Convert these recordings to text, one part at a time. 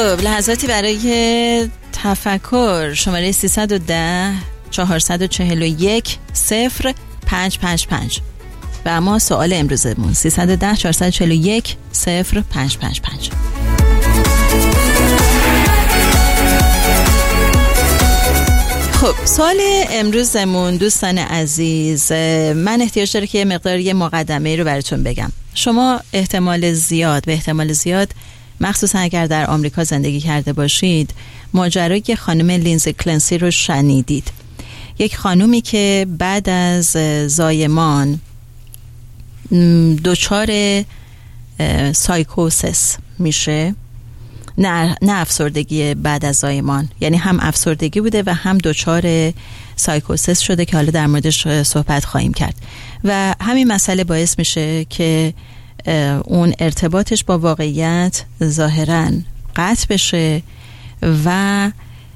لحظاتی برای تفکر. شماره 310 441 0555 و اما سوال امروزمون 310 441 0555. خب سوال امروزمون دوستان عزیز، من احتیاج داره که یه مقدار یه مقدمه رو براتون بگم. شما به احتمال زیاد مخصوصا اگر در آمریکا زندگی کرده باشید ماجرای خانم لینزی کلنسی رو شنیدید. یک خانومی که بعد از زایمان دچار سایکوسس میشه، نه افسردگی بعد از زایمان، یعنی هم افسردگی بوده و هم دچار سایکوسس شده که حالا در موردش صحبت خواهیم کرد و همین مسئله باعث میشه که اون ارتباطش با واقعیت ظاهراً قطع بشه و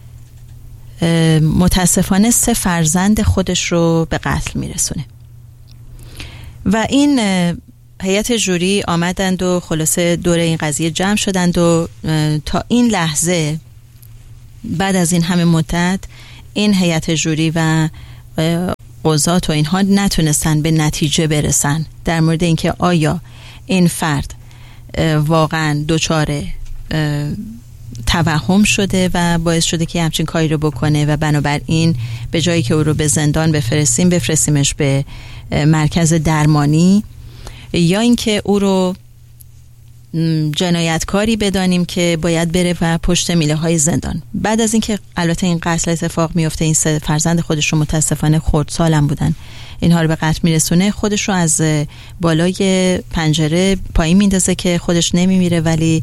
متاسفانه 3 فرزند خودش رو به قتل میرسونه. و این هیئت جوری آمدند و خلاصه دور این قضیه جمع شدند و تا این لحظه بعد از این همه مدت این هیئت جوری و قضات و اینها نتونستن به نتیجه برسن در مورد اینکه آیا این فرد واقعا دچار توهم شده و باعث شده که همچین کاری رو بکنه و بنابراین به جایی که او رو به زندان بفرستیمش به مرکز درمانی، یا اینکه او رو جنایتکاری بدانیم که باید بره و پشت میله های زندان. بعد از اینکه البته این قتل اتفاق میفته، این 3 فرزند خودش رو متاسفانه خردسالم بودن، اینها رو به قتل میرسونه، خودش رو از بالای پنجره پایین میندازه که خودش نمیمیره ولی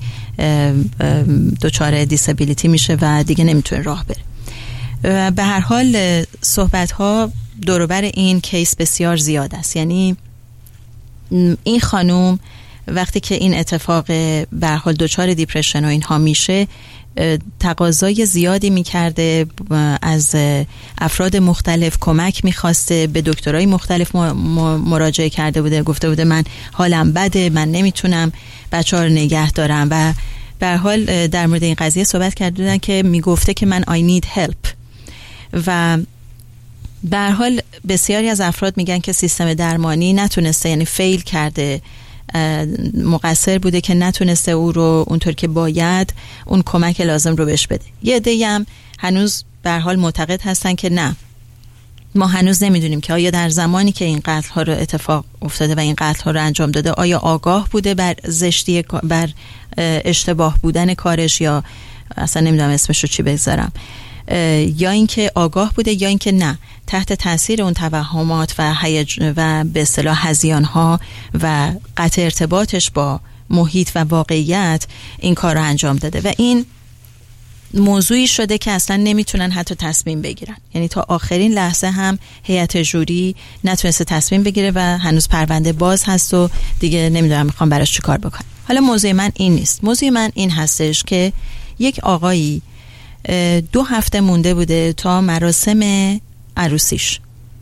دچار دیسابیلیتی میشه و دیگه نمیتونه راه بره. به هر حال صحبت ها دور و بر این کیس بسیار زیاد است. یعنی این خانوم وقتی که این اتفاق به هر حال دچار دیپرشن و اینها میشه، تقاضای زیادی میکرده از افراد مختلف، کمک میخواسته، به دکترای مختلف مراجعه کرده بوده، گفته بوده من حالم بده، من نمیتونم بچه‌ها رو نگه دارم و به هر حال در مورد این قضیه صحبت کردن که میگفته که من I need help. و به هر حال بسیاری از افراد میگن که سیستم درمانی نتونسته، یعنی فیل کرده، مقصر بوده که نتونسته او رو اونطور که باید اون کمک لازم رو بهش بده. یه عده‌ای هم هنوز به هر حال معتقد هستن که نه، ما هنوز نمیدونیم که آیا در زمانی که این قتل ها رو اتفاق افتاده و این قتل ها رو انجام داده آیا آگاه بوده بر زشتی، بر اشتباه بودن کارش، یا اصلا نمیدونم اسمش رو چی بگذارم، یا اینکه آگاه بوده یا اینکه نه، تحت تاثیر اون توهمات و به اصطلاح هذیان ها و قطع ارتباطش با محیط و واقعیت این کار رو انجام داده و این موضوعی شده که اصلا نمیتونن حتی تصمیم بگیرن. یعنی تا آخرین لحظه هم هیئت جوری نتونسته تصمیم بگیره و هنوز پرونده باز هست و دیگه نمیدونم میخوام براش چیکار بکنم. حالا موضوع من این نیست. موضوع من این هستش که یک آقایی 2 هفته مونده بوده تا مراسم عروسیش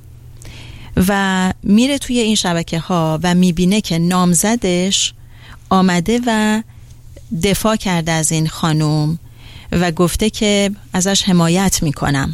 و میره توی این شبکه ها و میبینه که نامزدش آمده و دفاع کرده از این خانم و گفته که ازش حمایت میکنم،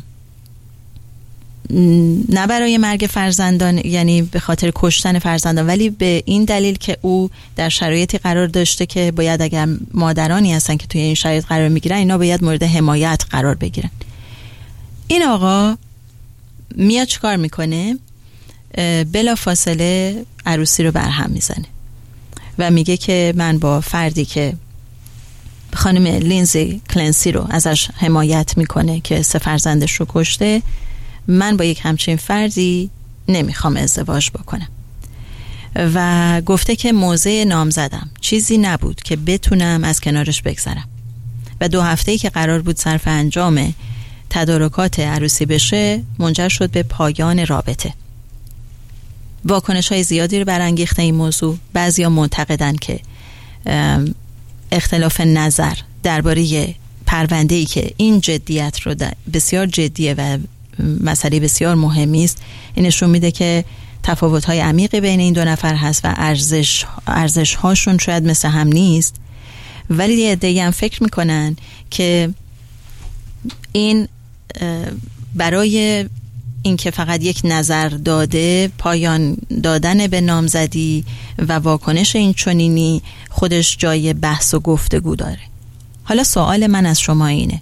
نه برای مرگ فرزندان، یعنی به خاطر کشتن فرزندان، ولی به این دلیل که او در شرایطی قرار داشته که باید اگر مادرانی هستن که توی این شرایط قرار میگیرن اینا باید مورد حمایت قرار بگیرن. این آقا میاد چیکار میکنه؟ بلا فاصله عروسی رو برهم میزنه و میگه که من با فردی که خانم لینزی کلنسی رو ازش حمایت میکنه که 3 فرزندش رو کشته، من با یک همچین فردی نمیخوام ازدواج بکنم و گفته که موضع نامزدم چیزی نبود که بتونم از کنارش بگذرم و 2 هفته‌ای که قرار بود صرف انجام تدارکات عروسی بشه منجر شد به پایان رابطه. واکنش‌های زیادی رو برانگیخته این موضوع. بعضیا معتقدن که اختلاف نظر درباره پرونده‌ای که این جدیت رو بسیار جدیه و مسئله بسیار مهمی است، این نشون میده که تفاوت‌های عمیقی بین این 2 نفر هست و ارزش هاشون شاید مثل هم نیست ولی یه عده‌ای هم فکر میکنن که این برای اینکه فقط یک نظر داده پایان دادن به نامزدی و واکنش این چنینی خودش جای بحث و گفتگو داره. حالا سوال من از شما اینه،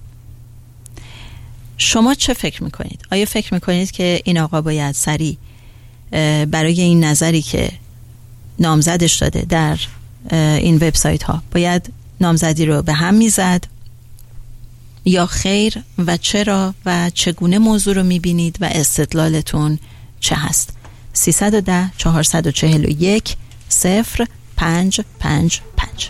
شما چه فکر میکنید؟ آیا فکر میکنید که این آقا باید سریع برای این نظری که نامزدش داده در این وبسایت ها باید نامزدی رو به هم میزد یا خیر و چرا و چگونه موضوع رو میبینید و استدلالتون چه هست؟ 310 441 0555.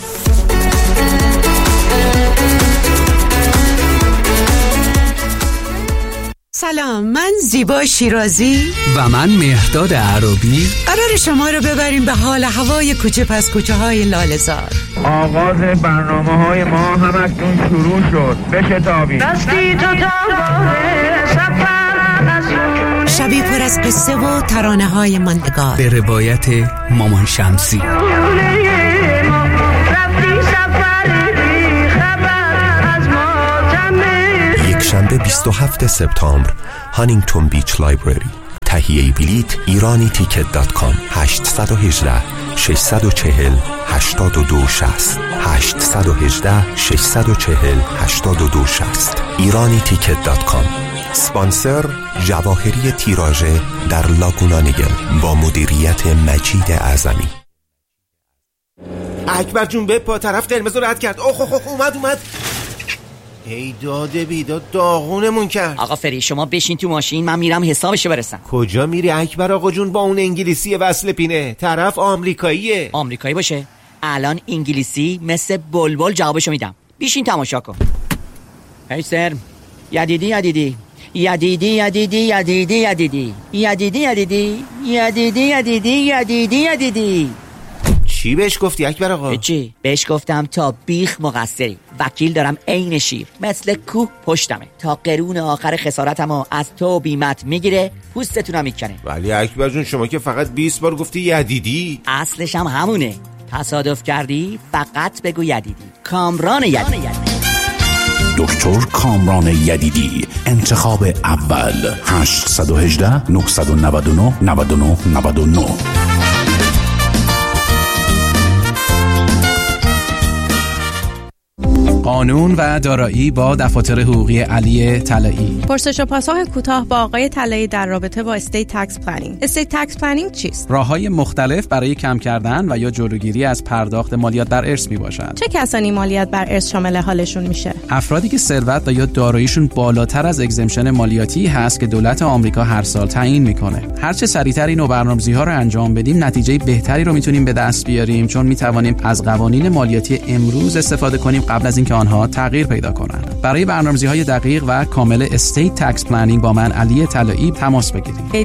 سلام، من زیبا شیرازی و من مهرداد عربی قرار شما رو ببریم به حال هوای کوچه پس کوچه های لاله‌زار. آغاز برنامه‌های ما هم اکنون شروع شد. بشتابید. دستی تو شبی پر از قصه و ترانه های ماندگار به روایت مامان شمسی. شنبه 27 سپتامبر هانینگتون بیچ لایبرری. تهیه بلیط ایرانیتیکت.com 818 640 8260 818 640 8260 ایرانیتیکت.com. سپانسر جواهری تیراژه در لاگونا نیگل با مدیریت مجید اعظمی. اکبر جون به پا طرف قرمز رو رد کرد. اومد. ای داده بیداد داغونمون کرد. آقا فری شما بشین تو ماشین، من میرم حسابشو برسم. کجا میری اکبر آقا جون با اون انگلیسی وصل پینه؟ طرف آمریکاییه. آمریکایی باشه الان انگلیسی مثل بلبل جوابشو میدم. بشین تماشا کن. هی سر یدیدی چی بهش گفتی اکبر آقا؟ چی؟ بهش گفتم تا بیخ مقصری، وکیل دارم عین شیر، مثل کوه پشتمه، تا قرون آخر خسارتمو از تو بیمت میگیره، پوستتونم میکنه. ولی اکبر جون شما که فقط 20 بار گفتی یدیدی. اصلش هم همونه، تصادف کردی فقط بگو یدیدی. کامران یدیدی. دکتر کامران یدیدی، انتخاب اول. 818 999 9999. قانون و دارایی با دفاتر حقوقی علی طلایی. پرسش و پاسخ کوتاه با آقای طلایی در رابطه با استیت تکس پلنینگ. استیت تکس پلنینگ چیست؟ راه‌های مختلف برای کم کردن و یا جلوگیری از پرداخت مالیات بر ارث میباشد. چه کسانی مالیات بر ارث شامل حالشون میشه؟ افرادی که ثروت و یا داراییشون بالاتر از اگزمشن مالیاتی هست که دولت آمریکا هر سال تعیین میکنه. هر چه سریعتر این برنامه‌ریزی‌ها رو انجام بدیم، نتیجه بهتری رو میتونیم به دست بیاریم، چون میتوانیم از قوانین مالیاتی امروز استفاده کنیم قبل از اینکه آنها تغییر پیدا کنند. برای برنامه‌ریزی‌های دقیق و کامل استیت تکس پلنینگ با من علی طلایی تماس بگیرید. 818-285-2850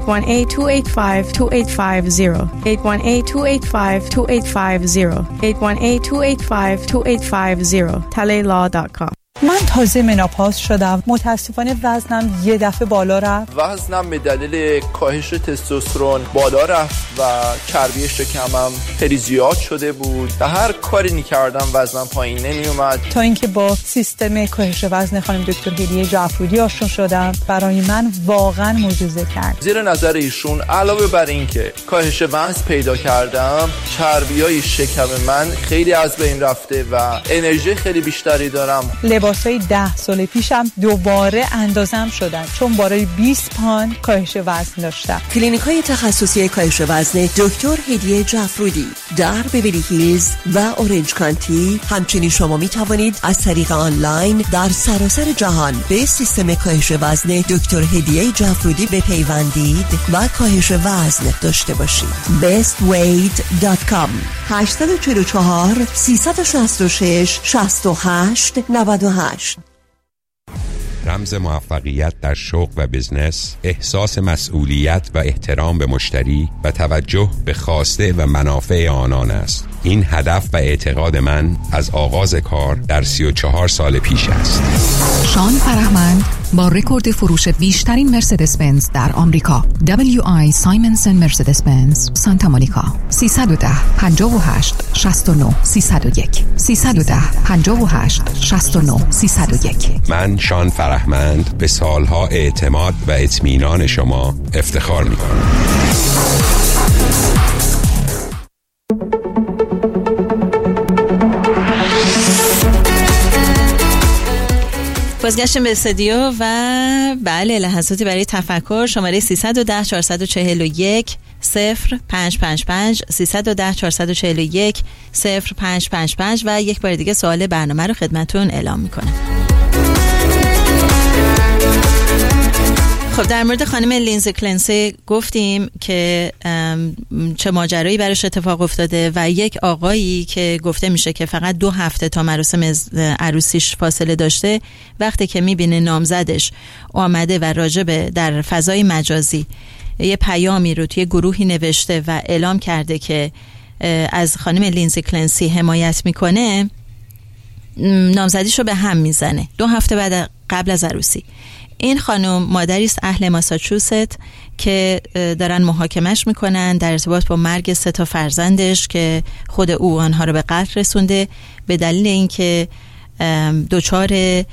818-285-2850 talaylaw.com. من تازه مناپاز شدم، متاسفانه وزنم یه دفعه بالا رفت. وزنم به دلیل کاهش تستوسترون بالا رفت و چربی شکمم خیلی زیاد شده بود و هر کاری می‌کردم وزنم پایین نمی اومد، تا اینکه با سیستم کاهش وزن خانم دکتر هدیه جعفرودی آشنا شدم. برای من واقعا معجزه کرد. زیر نظر ایشون علاوه بر این که کاهش وزن پیدا کردم، چربیای شکم من خیلی از بین رفته و انرژی خیلی بیشتری دارم. لباسای 10 سال پیشم دوباره اندازم شدن، چون بالای 20 پوند کاهش وزن داشتم. کلینیک‌های تخصصی کاهش وزن دکتر هدیه جعفرودی در بیولی هیلز و اورنج کانتی. همچنین شما می توانید از طریق آنلاین در سراسر جهان به سیستم کاهش وزن دکتر هدیه جعفرودی بپیوندید و کاهش وزن داشته باشید. bestweight.com 844 366 68 98. رمز موفقیت در شغل و بزنس، احساس مسئولیت و احترام به مشتری و توجه به خواسته و منافع آنان است. این هدف و اعتقاد من از آغاز کار در 34 سال پیش است. شان فرهمند با رکورد فروش بیشترین مرسدس بنز در آمریکا. WI سایمنسن مرسدس بنز سانتا مونیکا. 310 58 69 301 310 58 69 301. من شان فرهمند به سالها اعتماد و اطمینان شما افتخار می‌کنم. بازگشتیم به استودیو و بله لحظاتی برای تفکر. شماره 310 441 0555 310 441 0555 و یک بار دیگه سوال برنامه رو خدمتون اعلام میکنم. خب در مورد خانم لینزی کلنسی گفتیم که چه ماجرایی براش اتفاق افتاده و یک آقایی که گفته میشه که فقط 2 هفته تا مراسم عروسیش فاصله داشته، وقتی که میبینه نامزدش آمده و راجبه در فضای مجازی یه پیامی رو توی گروهی نوشته و اعلام کرده که از خانم لینزی کلنسی حمایت میکنه، نامزدیش رو به هم میزنه 2 هفته قبل از عروسی. این خانم مادری است اهل ماساچوست که دارن محاکمش میکنن در ارتباط با مرگ 3 تا فرزندش که خود او آنها رو به قتل رسونده به دلیل اینکه دچار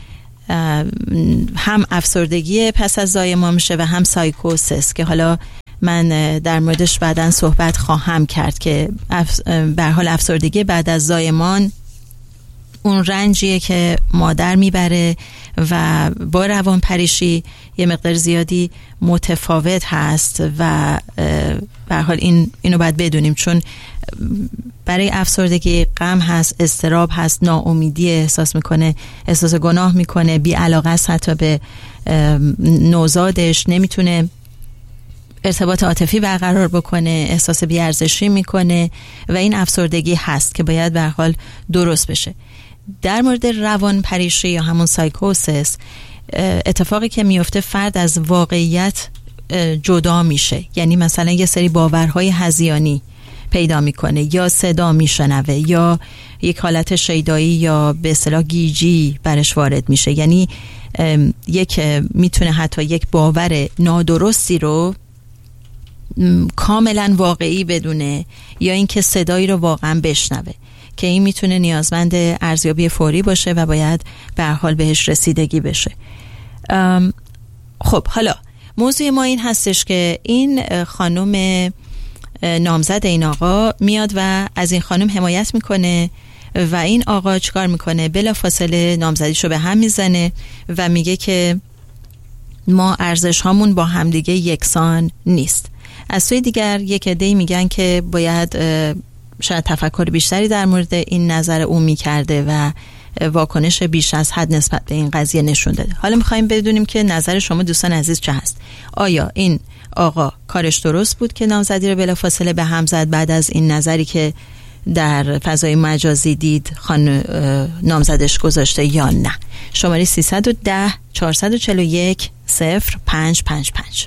هم افسردگی پس از زایمان میشه و هم سایکوسیس که حالا من در موردش بعداً صحبت خواهم کرد که به حال افسردگی بعد از زایمان اون رنجیه که مادر میبره و با روانپریشی یه مقدار زیادی متفاوت هست و به حال اینو باید بدونیم، چون برای افسردگی غم هست، اضطراب هست، ناامیدی احساس میکنه، احساس گناه میکنه، بی علاقه است حتی به نوزادش، نمیتونه ارتباط عاطفی برقرار بکنه، احساس بی‌ارزشی میکنه و این افسردگی هست که باید به هر حال درست بشه. در مورد روان پریشی یا همون سایکوسیس اتفاقی که میفته فرد از واقعیت جدا میشه، یعنی مثلا یه سری باورهای هذیانی پیدا میکنه یا صدا میشنوه یا یک حالت شیدایی یا به اصطلاح گیجی برش وارد میشه، یعنی میتونه حتی یک باور نادرستی رو کاملا واقعی بدونه یا اینکه صدایی رو واقعا بشنوه که این میتونه نیازمند ارزیابی فوری باشه و باید به هر حال بهش رسیدگی بشه. خب حالا موضوع ما این هستش که این خانم نامزد این آقا میاد و از این خانم حمایت میکنه و این آقا چیکار میکنه؟ بلافاصله نامزدیشو به هم میزنه و میگه که ما ارزش هامون با همدیگه یکسان نیست. از سوی دیگر یک عده‌ای میگن که باید شاید تفکر بیشتری در مورد این نظر او میکرده و واکنش بیش از حد نسبت به این قضیه نشون داده. حالا میخوایم بدونیم که نظر شما دوستان عزیز چه هست؟ آیا این آقا کارش درست بود که نامزدی رو بلافاصله به هم زد بعد از این نظری که در فضای مجازی دید نامزدش گذاشته یا نه؟ شماره 310 441 0555.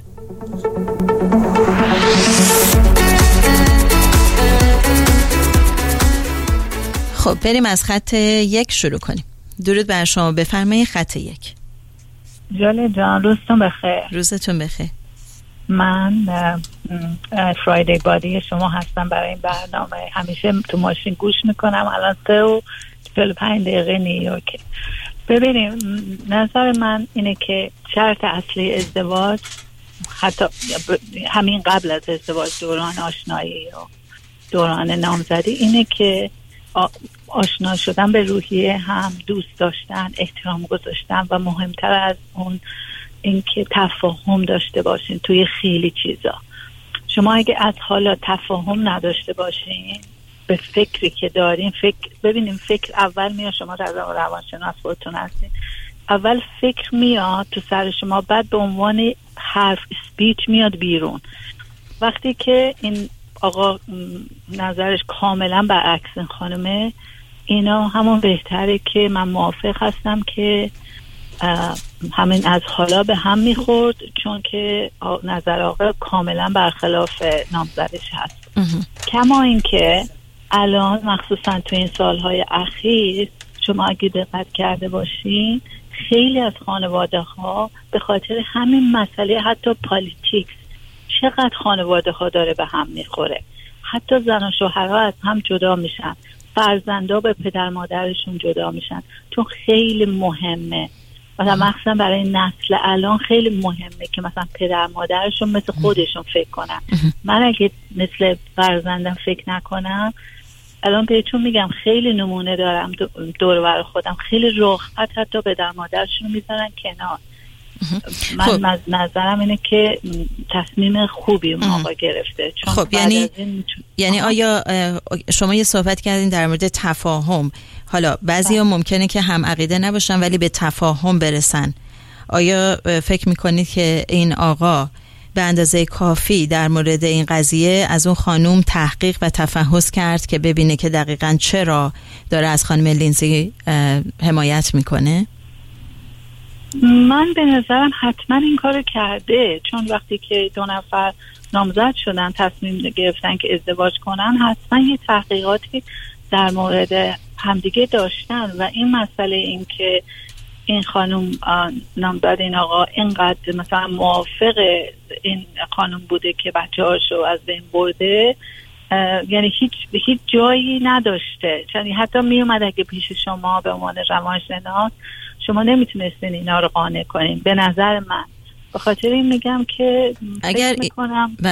خب بریم از خط 1 شروع کنیم. درود بر شما، بفرمایید. خط 1. جاله جان روزتون بخیر. روزتون بخیر. من فرایدی بادی شما هستم برای این برنامه. همیشه تو ماشین گوش میکنم. الان 3:45 دقیقه نیویورک. ببینیم نظر من اینه که شرط اصلی ازدواج، حتی همین قبل از ازدواج، دوران آشنایی و دوران نامزدی، اینه که آشنا شدن به روحیه هم، دوست داشتن، احترام گذاشتن و مهمتر از اون اینکه تفاهم داشته باشین توی خیلی چیزا. شما اگه از حالا تفاهم نداشته باشین به فکری که دارین، ببینیم فکر اول میاد، شما روانشناس خودتون هستین، اول فکر میاد تو سر شما، بعد به عنوان حرف اسپیچ میاد بیرون. وقتی که این آقا نظرش کاملا برعکس این خانمه، اینا همون بهتره که من موافق هستم که همین از حالا به هم میخورد، چون که نظر آقا کاملا برخلاف نامزدش هست. کما این که الان مخصوصا تو این سالهای اخیر شما اگه دقت کرده باشین خیلی از خانواده ها به خاطر همین مسئله حتی پالیتیکس چقدر خانواده ها داره به هم میخوره، حتی زن و شوهرها از هم جدا میشن، فرزندا به پدر مادرشون جدا میشن، چون خیلی مهمه مثلا مخصوصا برای نسل الان خیلی مهمه که مثلا پدر مادرشون مثل خودشون فکر کنن. من اگه مثل فرزندم فکر نکنم الان بهتون میگم خیلی نمونه دارم دور و بر خودم، خیلی راحت حتی پدر مادرشون میذارن کنار. من نظرم اینه که تصمیم خوبی اون آقا گرفته. چون خب یعنی آیا شما یه صحبت کردین در مورد تفاهم، حالا بعضیا ممکنه که هم عقیده نباشن ولی به تفاهم برسن، آیا فکر میکنید که این آقا به اندازه کافی در مورد این قضیه از اون خانوم تحقیق و تفحص کرد که ببینه که دقیقاً چرا داره از خانم لینزی حمایت میکنه؟ من به نظرم حتما این کارو کرده، چون وقتی که دو نفر نامزد شدن تصمیم گرفتن که ازدواج کنن حتما یه تحقیقاتی در مورد همدیگه داشتن و این مسئله این که این خانم نامزد این آقا اینقدر مثلا موافق این خانم بوده که بچه‌هاشو از بین برده، یعنی هیچ جایی نداشته. یعنی حتی می اومد اگه پیش شما به عنوان روانشناس شما نمیتونستین اینا رو قانع کنین به نظر من. به خاطر این میگم که اگر فکر میکنم